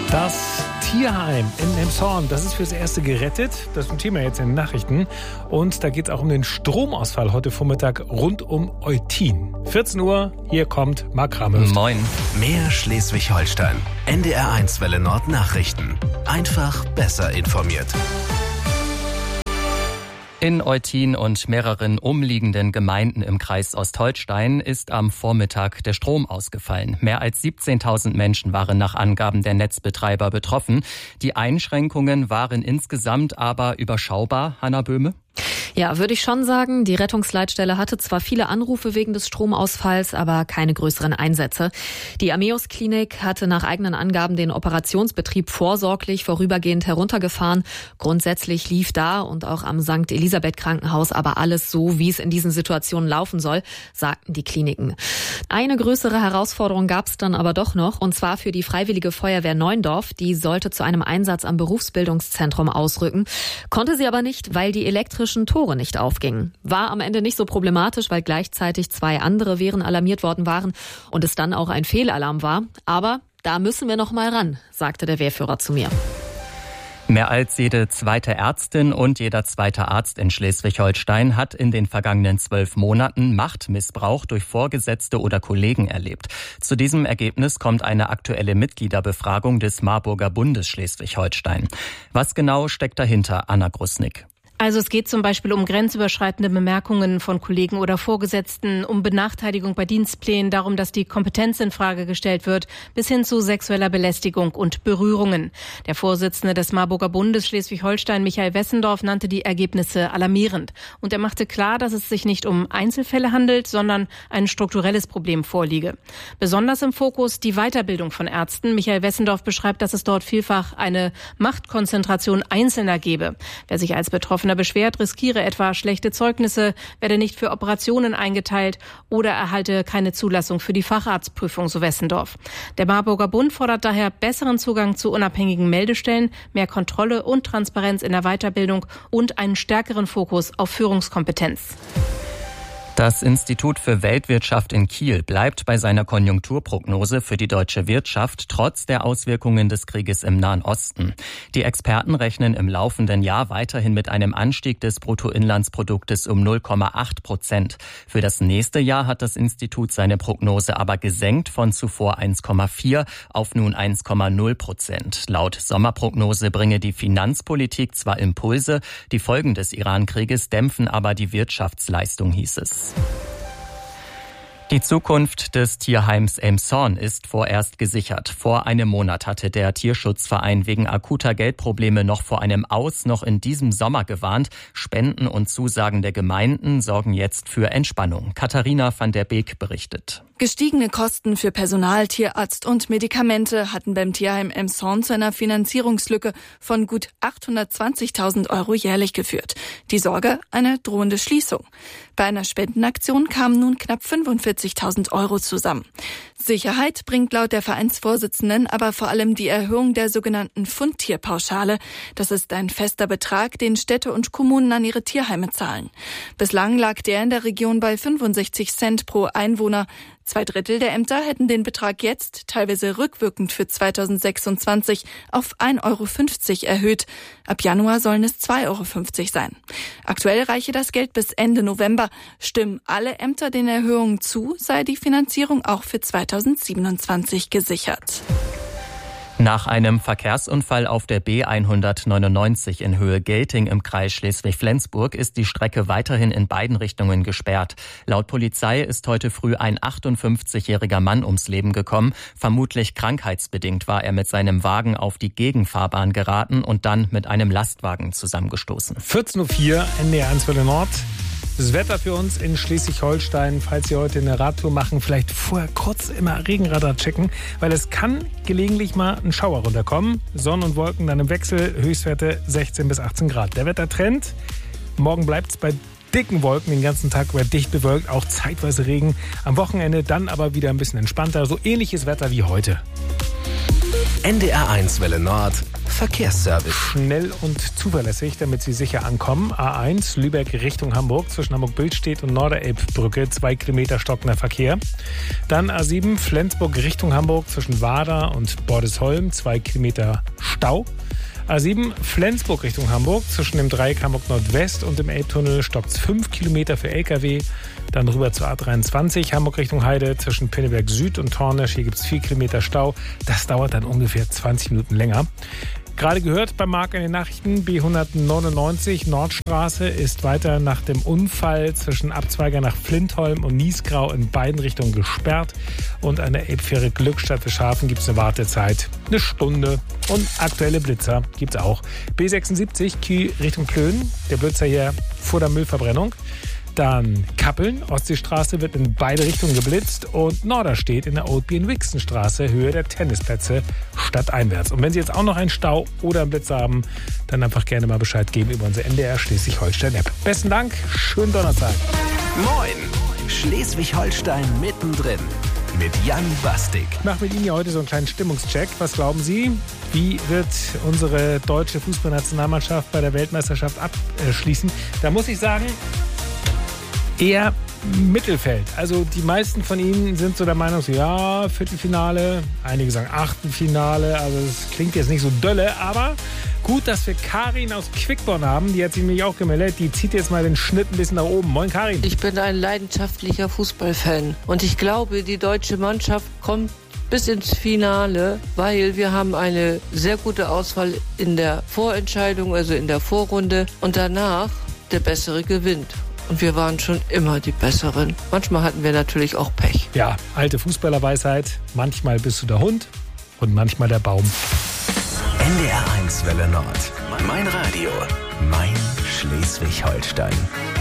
Das Tierheim in Elmshorn, das ist fürs Erste gerettet. Das ist ein Thema jetzt in den Nachrichten. Und da geht es auch um den Stromausfall heute Vormittag rund um Eutin. 14 Uhr, hier kommt Marc Ramöw. Moin. Mehr Schleswig-Holstein. NDR1 Welle Nord Nachrichten. Einfach besser informiert. In Eutin und mehreren umliegenden Gemeinden im Kreis Ostholstein ist am Vormittag der Strom ausgefallen. Mehr als 17.000 Menschen waren nach Angaben der Netzbetreiber betroffen. Die Einschränkungen waren insgesamt aber überschaubar, Hanna Böhme? Ja, würde ich schon sagen. Die Rettungsleitstelle hatte zwar viele Anrufe wegen des Stromausfalls, aber keine größeren Einsätze. Die Ameos-Klinik hatte nach eigenen Angaben den Operationsbetrieb vorsorglich vorübergehend heruntergefahren. Grundsätzlich lief da und auch am St. Elisabeth-Krankenhaus aber alles so, wie es in diesen Situationen laufen soll, sagten die Kliniken. Eine größere Herausforderung gab es dann aber doch noch, und zwar für die Freiwillige Feuerwehr Neundorf. Die sollte zu einem Einsatz am Berufsbildungszentrum ausrücken, konnte sie aber nicht, weil die elektrischen Tore nicht aufgingen. War am Ende nicht so problematisch, weil gleichzeitig 2 andere Wehren alarmiert worden waren und es dann auch ein Fehlalarm war. Aber da müssen wir noch mal ran, sagte der Wehrführer zu mir. Mehr als jede zweite Ärztin und jeder zweite Arzt in Schleswig-Holstein hat in den vergangenen 12 Monaten Machtmissbrauch durch Vorgesetzte oder Kollegen erlebt. Zu diesem Ergebnis kommt eine aktuelle Mitgliederbefragung des Marburger Bundes Schleswig-Holstein. Was genau steckt dahinter, Anna Grusnick? Also es geht zum Beispiel um grenzüberschreitende Bemerkungen von Kollegen oder Vorgesetzten, um Benachteiligung bei Dienstplänen, darum, dass die Kompetenz in Frage gestellt wird, bis hin zu sexueller Belästigung und Berührungen. Der Vorsitzende des Marburger Bundes Schleswig-Holstein, Michael Wessendorf, nannte die Ergebnisse alarmierend. Und er machte klar, dass es sich nicht um Einzelfälle handelt, sondern ein strukturelles Problem vorliege. Besonders im Fokus die Weiterbildung von Ärzten. Michael Wessendorf beschreibt, dass es dort vielfach eine Machtkonzentration Einzelner gebe. Wer sich als Betroffener beschwert, riskiere etwa schlechte Zeugnisse, werde nicht für Operationen eingeteilt oder erhalte keine Zulassung für die Facharztprüfung, so Wessendorf. Der Marburger Bund fordert daher besseren Zugang zu unabhängigen Meldestellen, mehr Kontrolle und Transparenz in der Weiterbildung und einen stärkeren Fokus auf Führungskompetenz. Das Institut für Weltwirtschaft in Kiel bleibt bei seiner Konjunkturprognose für die deutsche Wirtschaft trotz der Auswirkungen des Krieges im Nahen Osten. Die Experten rechnen im laufenden Jahr weiterhin mit einem Anstieg des Bruttoinlandsproduktes um 0,8%. Für das nächste Jahr hat das Institut seine Prognose aber gesenkt von zuvor 1,4 auf nun 1,0%. Laut Sommerprognose bringe die Finanzpolitik zwar Impulse, die Folgen des Iran-Krieges dämpfen aber die Wirtschaftsleistung, hieß es. Die Zukunft des Tierheims Elmshorn ist vorerst gesichert. Vor einem Monat hatte der Tierschutzverein wegen akuter Geldprobleme noch vor einem Aus noch in diesem Sommer gewarnt. Spenden und Zusagen der Gemeinden sorgen jetzt für Entspannung. Katharina van der Beek berichtet. Gestiegene Kosten für Personal, Tierarzt und Medikamente hatten beim Tierheim Elmshorn zu einer Finanzierungslücke von gut 820.000 € jährlich geführt. Die Sorge, eine drohende Schließung. Bei einer Spendenaktion kamen nun knapp 45.000 € zusammen. Sicherheit bringt laut der Vereinsvorsitzenden aber vor allem die Erhöhung der sogenannten Fundtierpauschale. Das ist ein fester Betrag, den Städte und Kommunen an ihre Tierheime zahlen. Bislang lag der in der Region bei 65 Cent pro Einwohner. 2/3 der Ämter hätten den Betrag jetzt, teilweise rückwirkend für 2026, auf 1,50 € erhöht. Ab Januar sollen es 2,50 € sein. Aktuell reiche das Geld bis Ende November. Stimmen alle Ämter den Erhöhungen zu, sei die Finanzierung auch für 2027 gesichert. Nach einem Verkehrsunfall auf der B199 in Höhe Gelting im Kreis Schleswig-Flensburg ist die Strecke weiterhin in beiden Richtungen gesperrt. Laut Polizei ist heute früh ein 58-jähriger Mann ums Leben gekommen. Vermutlich krankheitsbedingt war er mit seinem Wagen auf die Gegenfahrbahn geraten und dann mit einem Lastwagen zusammengestoßen. 14.04 Uhr, NDR1 Welle Nord. Das Wetter für uns in Schleswig-Holstein, falls Sie heute eine Radtour machen, vielleicht vorher kurz immer Regenradar checken, weil es kann gelegentlich mal ein Schauer runterkommen. Sonne und Wolken dann im Wechsel, Höchstwerte 16 bis 18 Grad. Der Wettertrend, morgen bleibt es bei dicken Wolken den ganzen Tag, wird dicht bewölkt, auch zeitweise Regen. Am Wochenende dann aber wieder ein bisschen entspannter, so ähnliches Wetter wie heute. NDR1 Welle Nord Verkehrsservice. Schnell und zuverlässig, damit Sie sicher ankommen. A1 Lübeck Richtung Hamburg zwischen Hamburg-Billstedt und Norderelbbrücke 2 Kilometer stockender Verkehr. Dann A7 Flensburg Richtung Hamburg zwischen Wada und Bordesholm 2 Kilometer Stau. A7 Flensburg Richtung Hamburg zwischen dem Dreieck Hamburg Nordwest und dem Elbtunnel stockt 5 Kilometer für LKW. Dann rüber zur A23 Hamburg Richtung Heide zwischen Pinneberg Süd und Tornisch. Hier gibt es 4 Kilometer Stau. Das dauert dann ungefähr 20 Minuten länger. Gerade gehört bei Marc in den Nachrichten, B199 Nordstraße ist weiter nach dem Unfall zwischen Abzweiger nach Flintholm und Niesgrau in beiden Richtungen gesperrt. Und an der Elbfähre Glückstadt Fischhafen gibt es eine Wartezeit, eine Stunde. Und aktuelle Blitzer gibt es auch. B76 Kiel Richtung Plön, der Blitzer hier vor der Müllverbrennung. Dann Kappeln, Ostseestraße wird in beide Richtungen geblitzt und Norderstedt in der Old Wixenstraße, Höhe der Tennisplätze, stadteinwärts. Und wenn Sie jetzt auch noch einen Stau oder einen Blitz haben, dann einfach gerne mal Bescheid geben über unsere NDR Schleswig-Holstein-App. Besten Dank, schönen Donnerstag. Moin, Schleswig-Holstein mittendrin mit Jan Bastik. Ich mache mit Ihnen ja heute so einen kleinen Stimmungscheck. Was glauben Sie? Wie wird unsere deutsche Fußballnationalmannschaft bei der Weltmeisterschaft abschließen? Da muss ich sagen, eher Mittelfeld. Also die meisten von Ihnen sind so der Meinung, so, ja, Viertelfinale, einige sagen Achtelfinale, also es klingt jetzt nicht so dolle, aber gut, dass wir Karin aus Quickborn haben, die hat sich nämlich auch gemeldet, die zieht jetzt mal den Schnitt ein bisschen nach oben. Moin Karin. Ich bin ein leidenschaftlicher Fußballfan und ich glaube, die deutsche Mannschaft kommt bis ins Finale, weil wir haben eine sehr gute Auswahl in der Vorentscheidung, also in der Vorrunde und danach der Bessere gewinnt. Und wir waren schon immer die Besseren. Manchmal hatten wir natürlich auch Pech. Ja, alte Fußballerweisheit. Manchmal bist du der Hund und manchmal der Baum. NDR 1 Welle Nord. Mein Radio. Mein Schleswig-Holstein.